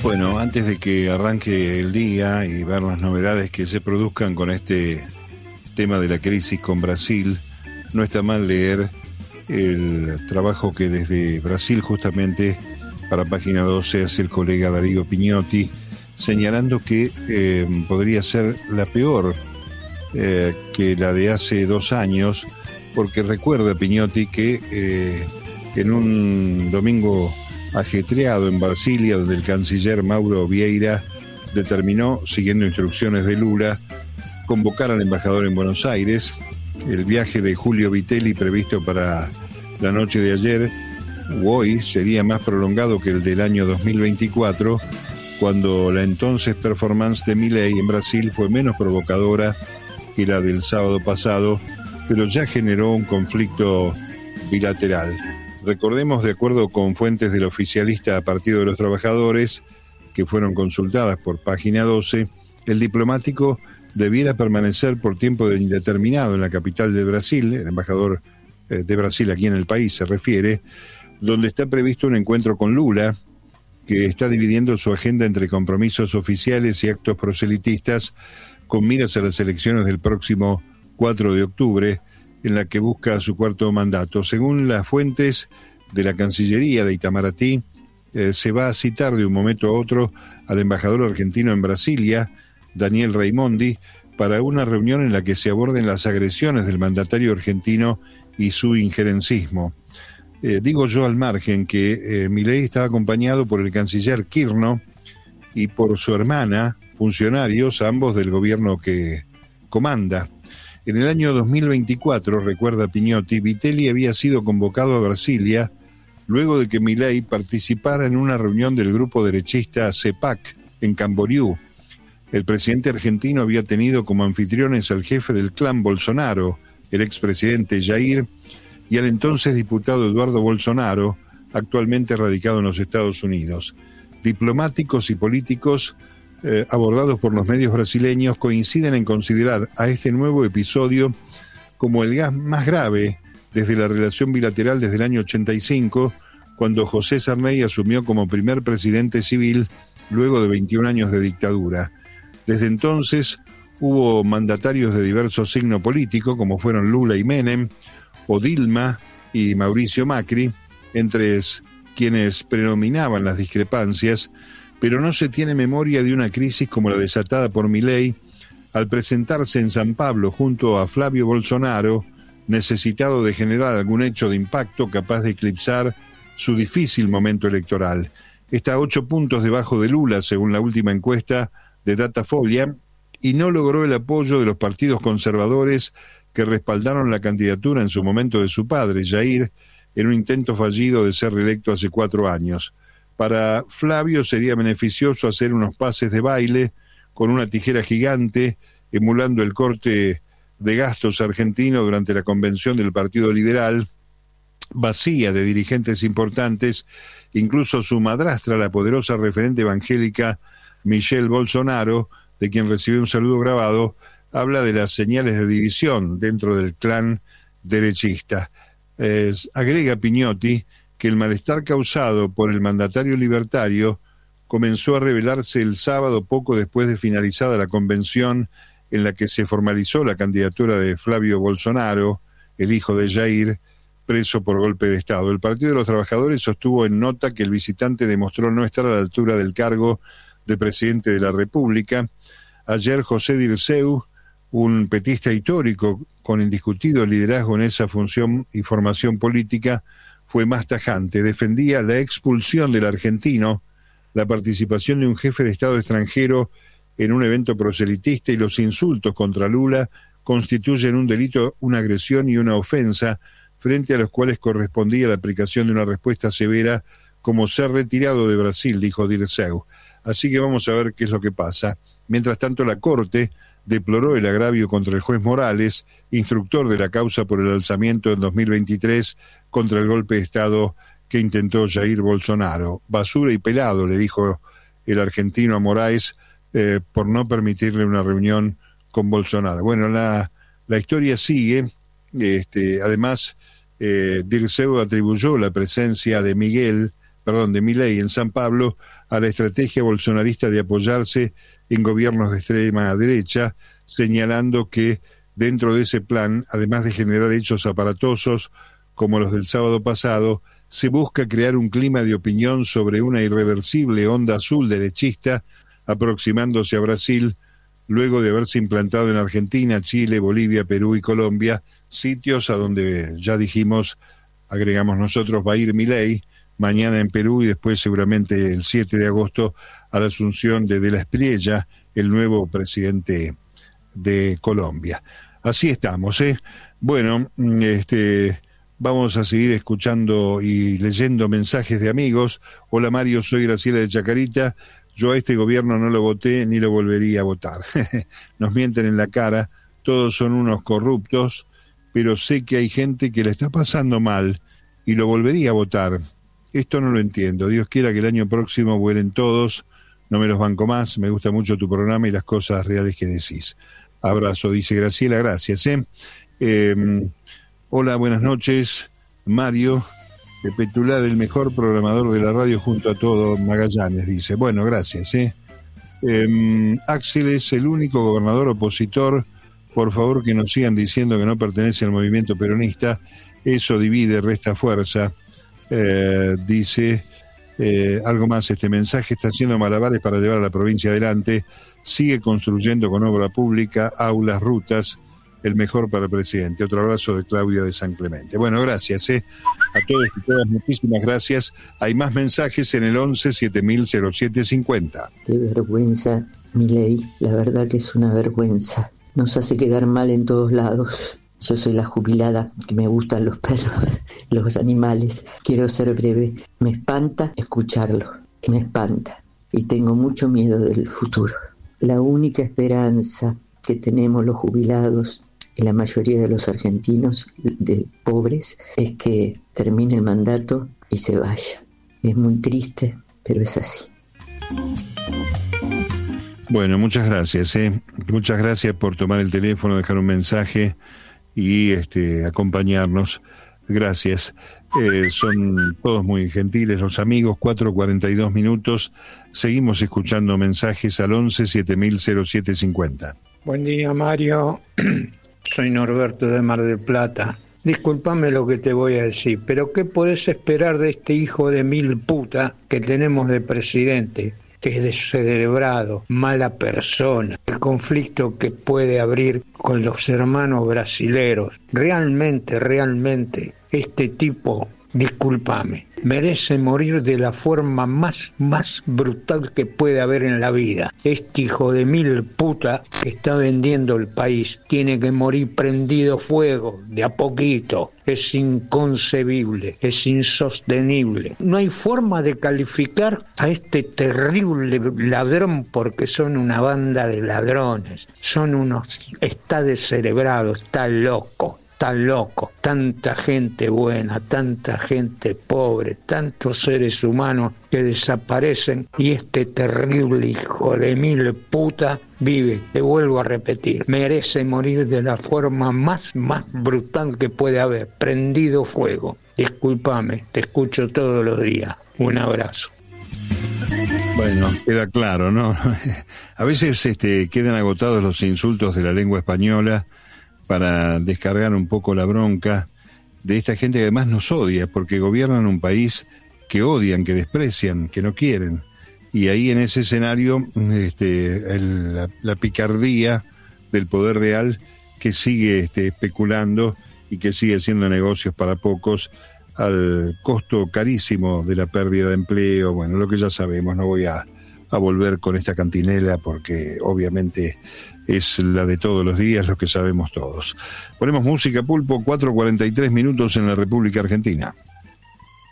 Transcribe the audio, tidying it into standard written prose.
Bueno, antes de que arranque el día y ver las novedades que se produzcan con este tema de la crisis con Brasil, no está mal leer el trabajo que desde Brasil justamente para Página 12 hace el colega Darío Pignotti, señalando que podría ser la peor que la de hace 2 años, porque recuerda Pignotti que en un domingo ajetreado en Brasilia, donde el canciller Mauro Vieira determinó, siguiendo instrucciones de Lula, convocar al embajador en Buenos Aires. El viaje de Julio Vitelli previsto para la noche de ayer u hoy sería más prolongado que el del año 2024, cuando la entonces performance de Milei en Brasil fue menos provocadora que la del sábado pasado, pero ya generó un conflicto bilateral. Recordemos, de acuerdo con fuentes del oficialista Partido de los Trabajadores, que fueron consultadas por Página 12, el diplomático debiera permanecer por tiempo indeterminado en la capital de Brasil, el embajador de Brasil aquí en el país se refiere, donde está previsto un encuentro con Lula, que está dividiendo su agenda entre compromisos oficiales y actos proselitistas con miras a las elecciones del próximo 4 de octubre, en la que busca su 4º mandato. Según las fuentes de la Cancillería de Itamaraty, se va a citar de un momento a otro al embajador argentino en Brasilia, Daniel Raimondi, para una reunión en la que se aborden las agresiones del mandatario argentino y su injerencismo. Digo yo al margen que Milei estaba acompañado por el canciller Kirchner y por su hermana, funcionarios, ambos del gobierno que comanda. En el año 2024, recuerda Pignotti, Vitelli había sido convocado a Brasilia luego de que Milei participara en una reunión del grupo derechista CEPAC en Camboriú. El presidente argentino había tenido como anfitriones al jefe del clan Bolsonaro, el expresidente Jair, y al entonces diputado Eduardo Bolsonaro, actualmente radicado en los Estados Unidos. Diplomáticos y políticos abordados por los medios brasileños coinciden en considerar a este nuevo episodio como el más grave desde la relación bilateral desde el año 85, cuando José Sarney asumió como primer presidente civil luego de 21 años de dictadura. Desde entonces hubo mandatarios de diverso signo político, como fueron Lula y Menem, o Dilma y Mauricio Macri, entre quienes predominaban las discrepancias, pero no se tiene memoria de una crisis como la desatada por Milei al presentarse en San Pablo junto a Flavio Bolsonaro, necesitado de generar algún hecho de impacto capaz de eclipsar su difícil momento electoral. Está a 8 puntos debajo de Lula, según la última encuesta de Datafolia, y no logró el apoyo de los partidos conservadores que respaldaron la candidatura en su momento de su padre, Jair, en un intento fallido de ser reelecto hace 4 años. Para Flavio sería beneficioso hacer unos pases de baile con una tijera gigante, emulando el corte de gastos argentino durante la convención del Partido Liberal, vacía de dirigentes importantes, incluso su madrastra, la poderosa referente evangélica Michelle Bolsonaro, de quien recibió un saludo grabado, habla de las señales de división dentro del clan derechista. Agrega Pignotti que el malestar causado por el mandatario libertario comenzó a revelarse el sábado poco después de finalizada la convención en la que se formalizó la candidatura de Flavio Bolsonaro, el hijo de Jair, preso por golpe de Estado. El Partido de los Trabajadores sostuvo en nota que el visitante demostró no estar a la altura del cargo de presidente de la República. Ayer José Dirceu, un petista histórico con indiscutido liderazgo en esa función y formación política, fue más tajante. Defendía la expulsión del argentino, la participación de un jefe de Estado extranjero en un evento proselitista y los insultos contra Lula constituyen un delito, una agresión y una ofensa, frente a los cuales correspondía la aplicación de una respuesta severa como ser retirado de Brasil, dijo Dirceu. Así que vamos a ver qué es lo que pasa. Mientras tanto, la Corte deploró el agravio contra el juez Morales, instructor de la causa por el alzamiento en 2023 contra el golpe de Estado que intentó Jair Bolsonaro. Basura y pelado, le dijo el argentino a Moraes por no permitirle una reunión con Bolsonaro. Bueno, la historia sigue. Además, Dirceu atribuyó la presencia de Miguel de Milei en San Pablo a la estrategia bolsonarista de apoyarse en gobiernos de extrema derecha, señalando que dentro de ese plan, además de generar hechos aparatosos como los del sábado pasado, se busca crear un clima de opinión sobre una irreversible onda azul derechista aproximándose a Brasil, luego de haberse implantado en Argentina, Chile, Bolivia, Perú y Colombia, sitios a donde, ya dijimos, agregamos nosotros, va a ir Milei, mañana en Perú y después seguramente el 7 de agosto a la asunción de la Espriella, el nuevo presidente de Colombia. Así estamos, ¿eh? Bueno, vamos a seguir escuchando y leyendo mensajes de amigos. Hola Mario, soy Graciela de Chacarita. Yo a este gobierno no lo voté ni lo volvería a votar. Nos mienten en la cara, todos son unos corruptos, pero sé que hay gente que la está pasando mal y lo volvería a votar. Esto no lo entiendo. Dios quiera que el año próximo vuelen todos. No me los banco más. Me gusta mucho tu programa y las cosas reales que decís. Abrazo, dice Graciela, gracias. Hola, buenas noches. Mario, de Petular, el mejor programador de la radio junto a todo Magallanes, dice. Bueno, gracias. Axel es el único gobernador opositor. Por favor, que nos sigan diciendo que no pertenece al movimiento peronista. Eso divide, resta fuerza. Dice algo más, este mensaje está haciendo malabares para llevar a la provincia adelante, sigue construyendo con obra pública, aulas, rutas, el mejor para el presidente. Otro abrazo de Claudia de San Clemente. Bueno, gracias a todos y todas, muchísimas gracias. Hay más mensajes en el 11-7000-0750. Qué vergüenza, Milei, la verdad que es una vergüenza. Nos hace quedar mal en todos lados. Yo soy la jubilada, que me gustan los perros, los animales. Quiero ser breve. Me espanta escucharlo, me espanta. Y tengo mucho miedo del futuro. La única esperanza que tenemos los jubilados y la mayoría de los argentinos pobres es que termine el mandato y se vaya. Es muy triste, pero es así. Bueno, muchas gracias. Muchas gracias por tomar el teléfono, dejar un mensaje y acompañarnos. Gracias. Son todos muy gentiles los amigos. 4:42 minutos. Seguimos escuchando mensajes al 11-7000-0750. Buen día, Mario. Soy Norberto de Mar del Plata. Discúlpame lo que te voy a decir, pero ¿qué podés esperar de este hijo de mil puta que tenemos de presidente? Que es descerebrado, mala persona, el conflicto que puede abrir con los hermanos brasileros. Realmente, este tipo, discúlpame, merece morir de la forma más brutal que puede haber en la vida. Este hijo de mil puta que está vendiendo el país tiene que morir prendido fuego, de a poquito. Es inconcebible, es insostenible. No hay forma de calificar a este terrible ladrón porque son una banda de ladrones. Está descerebrado, está loco. Está loco, tanta gente buena, tanta gente pobre, tantos seres humanos que desaparecen y este terrible hijo de mil puta vive. Te vuelvo a repetir, merece morir de la forma más brutal que puede haber, prendido fuego. Discúlpame, te escucho todos los días. Un abrazo. Bueno, queda claro, ¿no? A veces quedan agotados los insultos de la lengua española para descargar un poco la bronca de esta gente que además nos odia, porque gobiernan un país que odian, que desprecian, que no quieren. Y ahí en ese escenario la picardía del poder real que sigue especulando y que sigue haciendo negocios para pocos al costo carísimo de la pérdida de empleo. Bueno, lo que ya sabemos, no voy a volver con esta cantinela porque obviamente es la de todos los días, lo que sabemos todos. Ponemos música, Pulpo, 4:43 minutos en la República Argentina.